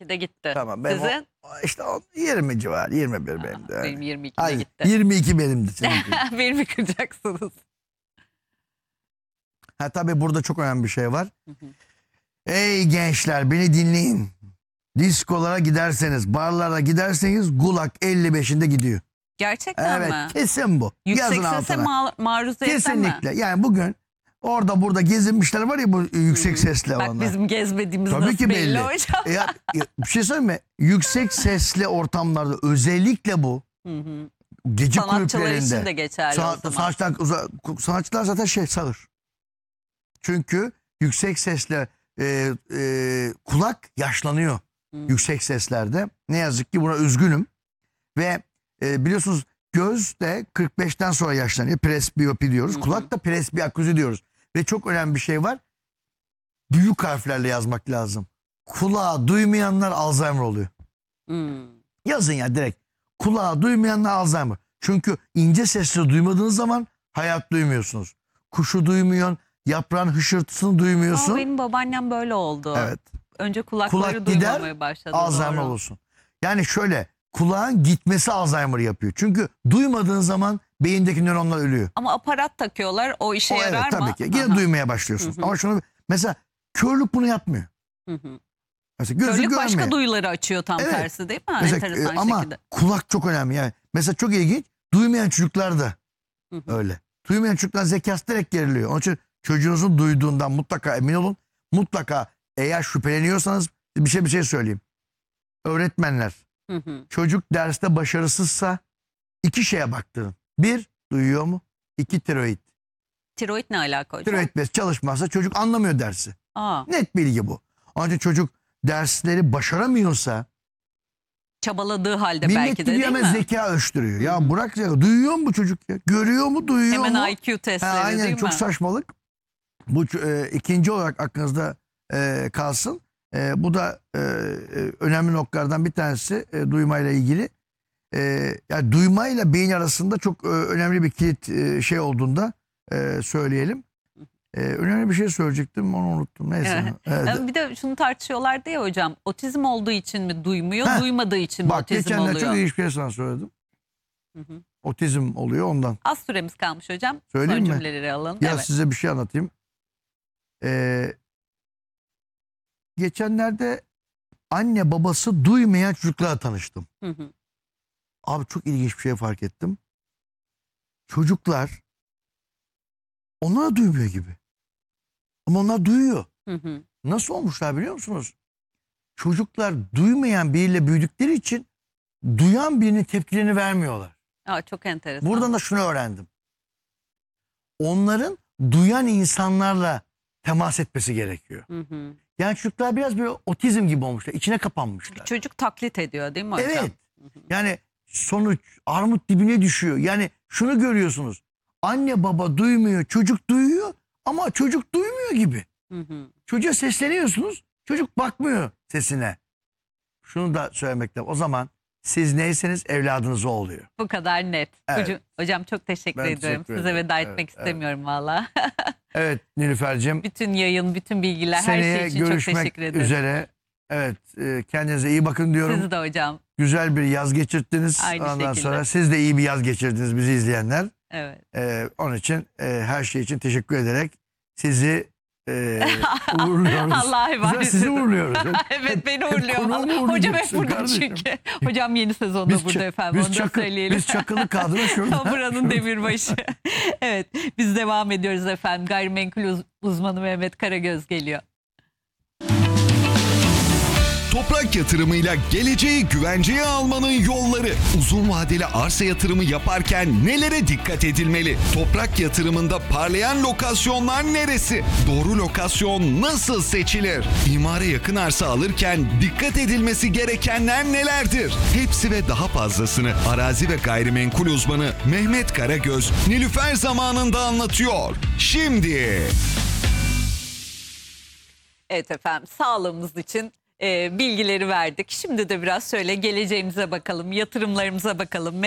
22'de gitti. Tamam. Ben Sizin? işte 20 civarı, 21 benim de. Benim 22'de Hayır, gitti. 22 benimdi seninki. Beni kıracaksınız. Ha tabii burada çok önemli bir şey var. Ey gençler beni dinleyin. Diskolara giderseniz, barlara giderseniz Gulag 55'inde gidiyor. Gerçekten Evet, mi? kesin bu. Yüksek Yazın sese altına. maruz mi? Kesinlikle. Yani bugün orada burada gezinmişler var ya bu yüksek sesli Bak olanlar. bizim gezmediğimiz Tabii nasıl ki belli belli. hocam. Bir şey söyleyeyim mi? Yüksek sesli ortamlarda özellikle bu gece Sanatçılar kulüplerinde. için de geçerli o zaman. Sanatçılar zaten sağır. Çünkü yüksek sesle kulak yaşlanıyor. Yüksek seslerde. Ne yazık ki buna üzgünüm. Ve biliyorsunuz göz de 45'ten sonra yaşlanıyor. Presbiyopi diyoruz. Kulak da presbiyaküzü diyoruz. Ve çok önemli bir şey var. Büyük harflerle yazmak lazım. Kulağı duymayanlar Alzheimer oluyor. Yazın ya direkt. Kulağı duymayanlar Alzheimer. Çünkü ince sesleri duymadığınız zaman hayat duymuyorsunuz. Kuşu duymuyorsun. Yaprağın hışırtısını duymuyorsun. Benim babaannem böyle oldu. Evet. Önce kulakları Kulak gider, duymamaya başladı. Alzheimer doğru. olursun. Yani şöyle, kulağın gitmesi Alzheimer yapıyor. Çünkü duymadığın zaman beyindeki nöronlar ölüyor. Ama aparat takıyorlar, o işe Evet yarar mı? tabii ki. Yine duymaya başlıyorsunuz. Ama şunu mesela körlük bunu yapmıyor. Mesela gözü Körlük görmüyor. başka duyuları açıyor tam Evet. tersi değil mi? Mesela, Enteresan ama şekilde. kulak çok önemli. Yani mesela çok ilginç. Duymayan çocuklar da öyle. Duymayan çocuklar zekası direkt geriliyor. Onun için çocuğunuzun duyduğundan mutlaka emin olun. Mutlaka eğer şüpheleniyorsanız bir şey söyleyeyim. Öğretmenler çocuk derste başarısızsa 2 şeye baktırın. 1 duyuyor mu? 2 tiroid. Tiroid ne alaka hocam? Tiroid bezi çalışmazsa çocuk anlamıyor dersi. Aa, Net bilgi bu. Onun için çocuk dersleri başaramıyorsa çabaladığı halde millet belki de gidiyor değil hemen mi? zeka ölçtürüyor. Ya bırak ya, duyuyor mu bu çocuk ya? Görüyor mu, duyuyor Hemen mu? IQ testleri Aynen, değil çok mi? saçmalık. Bu ikinci olarak aklınızda kalsın. Bu da önemli noktalardan bir tanesi duymayla ilgili. Yani duymayla beyin arasında çok önemli bir kilit şey olduğunda söyleyelim. Önemli bir şey söyleyecektim, onu unuttum. Neyse. Evet. Bir de şunu tartışıyorlardı ya hocam. Otizm olduğu için mi duymuyor, duymadığı için mi Bak otizm geçenler oluyor? çok iyi bir şey sana söyledim. Otizm oluyor ondan. Az süremiz kalmış hocam. Söyleyeyim Son mi? cümleleri alalım. Ya Evet. size bir şey anlatayım. Geçenlerde anne babası duymayan çocuklarla tanıştım. Abi çok ilginç bir şey fark ettim. Çocuklar onlar duymuyor gibi. Ama onlar duyuyor. Nasıl olmuşlar biliyor musunuz? Çocuklar duymayan biriyle büyüdükleri için duyan birinin tepkilerini vermiyorlar. Aa, çok enteresan. Buradan da şunu öğrendim. Onların duyan insanlarla temas etmesi gerekiyor. Yani çocuklar biraz böyle otizm gibi olmuşlar. İçine kapanmışlar. Çocuk taklit ediyor değil mi hocam? Evet. Yani sonuç armut dibine düşüyor. Yani şunu görüyorsunuz. Anne baba duymuyor, çocuk duyuyor ama çocuk duymuyor gibi. Çocuğa sesleniyorsunuz, çocuk bakmıyor sesine. Şunu da söylemek lazım. O zaman siz neyseniz evladınız o oluyor. Bu kadar net. Evet. Hocam çok teşekkür Ben ediyorum. teşekkür Size ederim. veda Evet, etmek evet. istemiyorum valla. Evet Nilüfer'cim. Bütün yayın, bütün bilgiler, her Seneye şey için çok görüşmek teşekkür ederim. üzere. Evet, kendinize iyi bakın diyorum. Siz de hocam. Güzel bir yaz geçirttiniz. Aynı Ondan şekilde. sonra siz de iyi bir yaz geçirdiniz bizi izleyenler. Evet. Onun için her şey için teşekkür ederek sizi uğurluyoruz. Allah'a emanet Sizi olun. uğurluyoruz. Evet, beni hep uğurluyor. konuğumu Hocam hep uğurluyorsun burada kardeşim. çünkü. Hocam yeni sezonda burada efendim. Onu da söyleyelim. Biz çakılı kadro şurada. Buranın demirbaşı. Evet, biz devam ediyoruz efendim. Gayrimenkul uzmanı Mehmet Karagöz geliyor. Toprak yatırımıyla geleceği güvenceye almanın yolları. Uzun vadeli arsa yatırımı yaparken nelere dikkat edilmeli? Toprak yatırımında parlayan lokasyonlar neresi? Doğru lokasyon nasıl seçilir? İmara yakın arsa alırken dikkat edilmesi gerekenler nelerdir? Hepsi ve daha fazlasını arazi ve gayrimenkul uzmanı Mehmet Karagöz Nilüfer zamanında anlatıyor. Şimdi. Evet efendim, sağlığımız için bilgileri verdik. Şimdi de biraz şöyle geleceğimize bakalım, yatırımlarımıza bakalım.